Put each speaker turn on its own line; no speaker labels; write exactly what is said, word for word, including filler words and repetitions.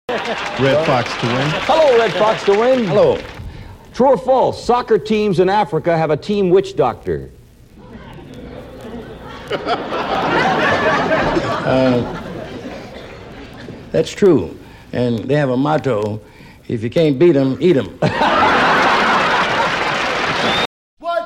Red Fox to win.
Hello, Red Fox to win.
Hello.
True or false? Soccer teams in Africa have a team witch doctor.
uh, that's true. And they have a motto, if you can't beat them, eat them.